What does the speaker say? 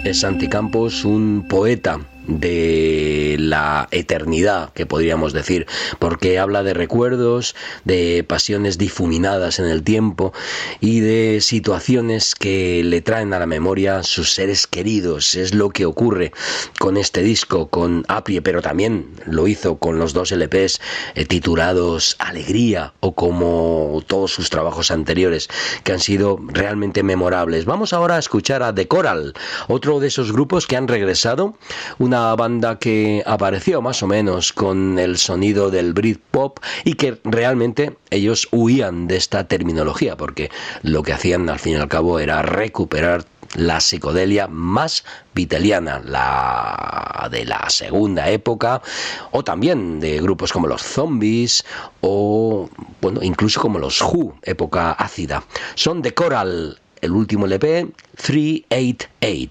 Es Santi Campos, un poeta de la eternidad, que podríamos decir, porque habla de recuerdos, de pasiones difuminadas en el tiempo y de situaciones que le traen a la memoria sus seres queridos. Es lo que ocurre con este disco, con Aprie, pero también lo hizo con los dos LPs titulados Alegría, o como todos sus trabajos anteriores, que han sido realmente memorables. Vamos ahora a escuchar a The Coral, otro de esos grupos que han regresado, una banda que apareció más o menos con el sonido del Britpop y que realmente ellos huían de esta terminología, porque lo que hacían al fin y al cabo era recuperar la psicodelia más beatliana, la de la segunda época, o también de grupos como los Zombies, o bueno, incluso como los Who, época ácida. Son The Coral, el último LP, 388.